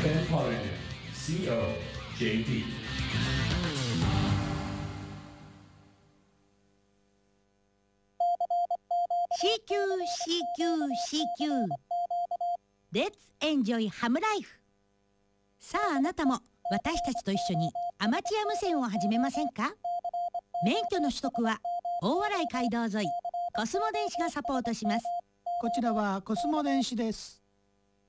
Japan Polynet COJP CQCQCQ Let's enjoy Ham Life。 さああなたも私たちと一緒にアマチュア無線を始めませんか？免許の取得は大洗街道沿いコスモ電子がサポートします。 こちらはコスモ電子です。